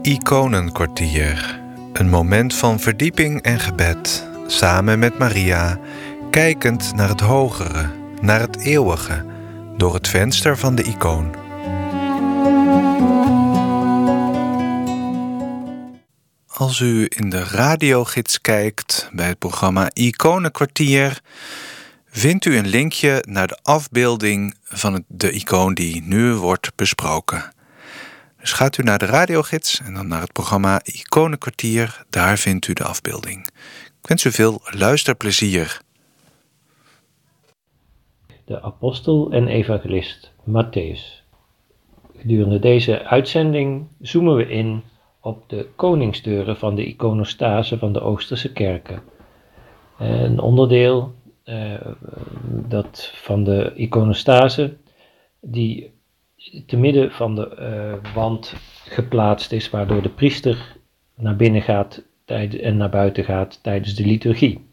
Iconenkwartier. Een moment van verdieping en gebed, samen met Maria, kijkend naar het hogere, naar het eeuwige, door het venster van de icoon. Als u in de radiogids kijkt bij het programma Iconenkwartier, vindt u een linkje naar de afbeelding van de icoon die nu wordt besproken. Dus gaat u naar de radiogids en dan naar het programma Iconenkwartier, daar vindt u de afbeelding. Ik wens u veel luisterplezier. De apostel en evangelist Mattheüs. Gedurende deze uitzending zoomen we in op de koningsdeuren van de iconostase van de Oosterse kerken. Een onderdeel dat van de iconostase die te midden van de wand geplaatst is, waardoor de priester naar binnen gaat en naar buiten gaat tijdens de liturgie.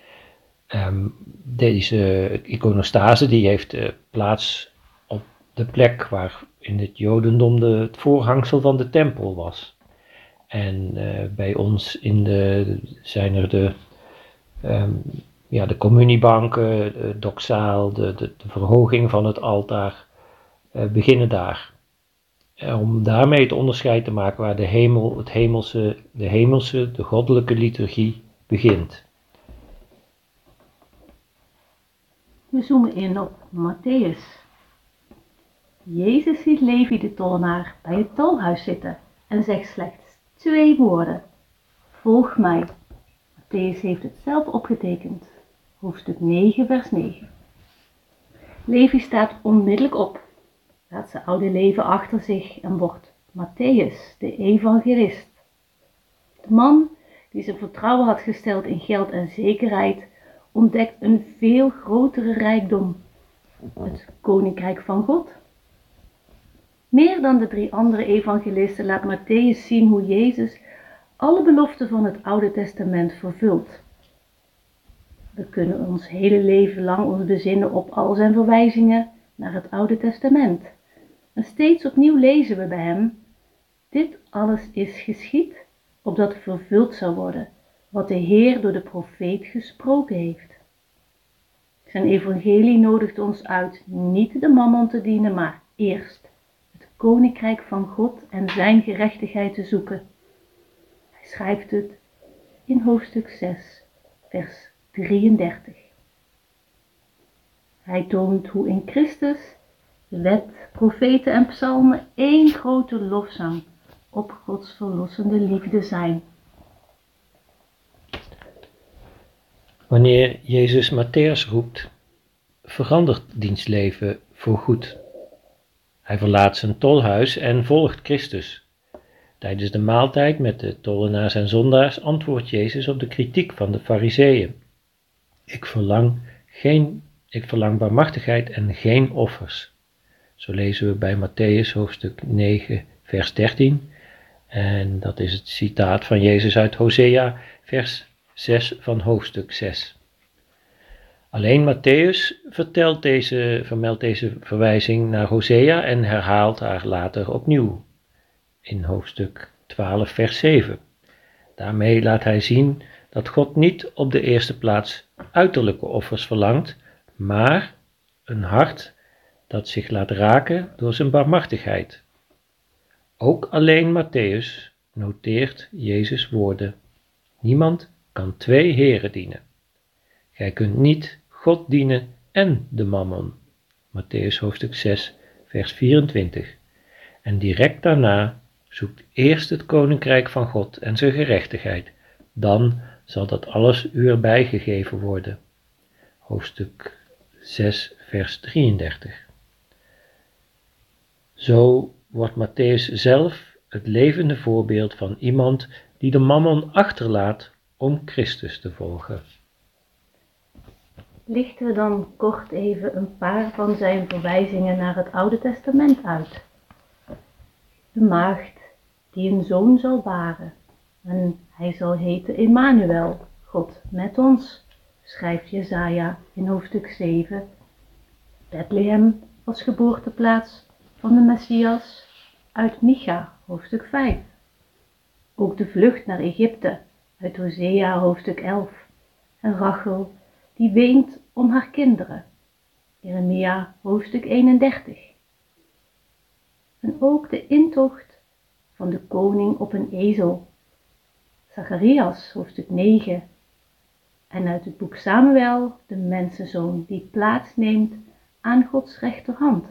Deze iconostase die heeft plaats op de plek waar in het Jodendom het voorhangsel van de tempel was. En bij ons zijn er de communiebanken, de doksaal, de verhoging van het altaar beginnen daar. Om daarmee het onderscheid te maken waar de hemelse, de goddelijke liturgie begint. We zoomen in op Mattheüs. Jezus ziet Levi de tollenaar bij het tolhuis zitten en zegt slechts 2 woorden. Volg mij. Mattheüs heeft het zelf opgetekend. Hoofdstuk 9, vers 9. Levi staat onmiddellijk op, laat zijn oude leven achter zich en wordt Mattheüs, de evangelist. De man die zijn vertrouwen had gesteld in geld en zekerheid, ontdekt een veel grotere rijkdom, het koninkrijk van God. Meer dan de 3 andere evangelisten laat Mattheüs zien hoe Jezus alle beloften van het Oude Testament vervult. We kunnen ons hele leven lang ons bezinnen op al zijn verwijzingen naar het Oude Testament. En steeds opnieuw lezen we bij hem: dit alles is geschied, opdat vervuld zou worden wat de Heer door de profeet gesproken heeft. Zijn evangelie nodigt ons uit niet de mammon te dienen, maar eerst het koninkrijk van God en zijn gerechtigheid te zoeken. Hij schrijft het in hoofdstuk 6, vers 33. Hij toont hoe in Christus wet, profeten en psalmen één grote lofzang op Gods verlossende liefde zijn. Wanneer Jezus Matthäus roept, verandert diens leven voorgoed. Hij verlaat zijn tolhuis en volgt Christus. Tijdens de maaltijd met de tollenaars en zondaars antwoordt Jezus op de kritiek van de Farizeeën. Ik verlang barmhartigheid en geen offers. Zo lezen we bij Mattheüs hoofdstuk 9 vers 13. En dat is het citaat van Jezus uit Hosea vers 6 van hoofdstuk 6. Alleen Mattheüs vermeldt deze verwijzing naar Hosea en herhaalt haar later opnieuw in hoofdstuk 12 vers 7. Daarmee laat hij zien dat God niet op de eerste plaats uiterlijke offers verlangt, maar een hart dat zich laat raken door zijn barmhartigheid. Ook alleen Mattheüs noteert Jezus' woorden: niemand kan 2 heren dienen. Gij kunt niet God dienen en de mammon. Mattheüs hoofdstuk 6 vers 24. En direct daarna: zoekt eerst het koninkrijk van God en zijn gerechtigheid, dan zal dat alles u erbij gegeven worden. Hoofdstuk 6 vers 33. Zo wordt Mattheüs zelf het levende voorbeeld van iemand die de mammon achterlaat om Christus te volgen. Lichten we dan kort even een paar van zijn verwijzingen naar het Oude Testament uit. De maagd die een zoon zal baren, en hij zal heten Emmanuel, God met ons, schrijft Jesaja in hoofdstuk 7. Bethlehem als geboorteplaats van de Messias uit Micha, hoofdstuk 5. Ook de vlucht naar Egypte uit Hosea hoofdstuk 11 en Rachel die weent om haar kinderen, Jeremia hoofdstuk 31. En ook de intocht van de koning op een ezel, Zacharias hoofdstuk 9. En uit het boek Samuel de mensenzoon die plaatsneemt aan Gods rechterhand.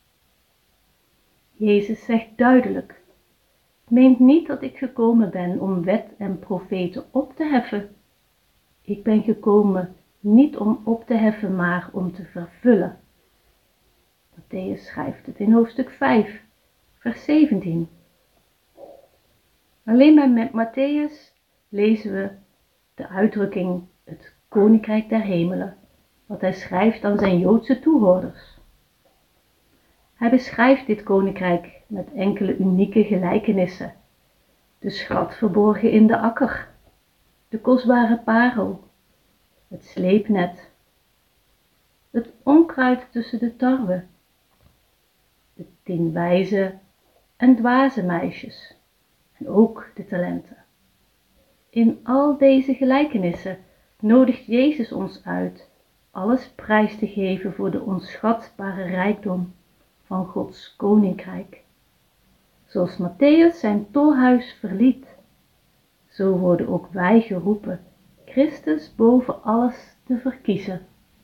Jezus zegt duidelijk: meent niet dat ik gekomen ben om wet en profeten op te heffen. Ik ben gekomen niet om op te heffen, maar om te vervullen. Matthäus schrijft het in hoofdstuk 5, vers 17. Alleen bij Matthäus lezen we de uitdrukking het koninkrijk der hemelen, wat hij schrijft aan zijn Joodse toehoorders. Hij beschrijft dit koninkrijk met enkele unieke gelijkenissen. De schat verborgen in de akker, de kostbare parel, het sleepnet, het onkruid tussen de tarwe, de 10 wijze en dwaze meisjes en ook de talenten. In al deze gelijkenissen nodigt Jezus ons uit alles prijs te geven voor de onschatbare rijkdom van Gods koninkrijk. Zoals Matthäus zijn tolhuis verliet, zo worden ook wij geroepen Christus boven alles te verkiezen.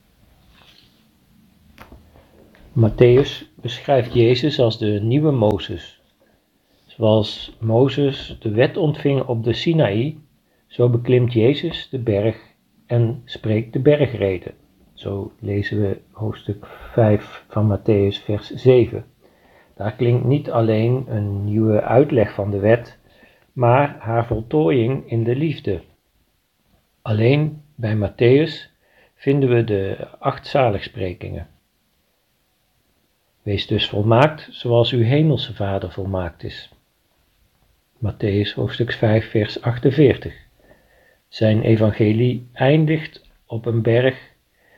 Matthäus beschrijft Jezus als de nieuwe Mozes. Zoals Mozes de wet ontving op de Sinaï, zo beklimt Jezus de berg en spreekt de bergreden. Zo lezen we hoofdstuk 5 van Matthäus vers 7. Daar klinkt niet alleen een nieuwe uitleg van de wet, maar haar voltooiing in de liefde. Alleen bij Matthäus vinden we de 8 zaligsprekingen. Wees dus volmaakt zoals uw hemelse Vader volmaakt is. Matthäus hoofdstuk 5 vers 48. Zijn evangelie eindigt op een berg